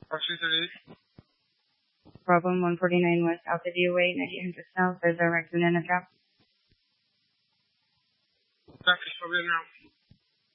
Problem 149 West Alpha DOA, 9800 South, there's a wrecked and a drop. Traffic problem now.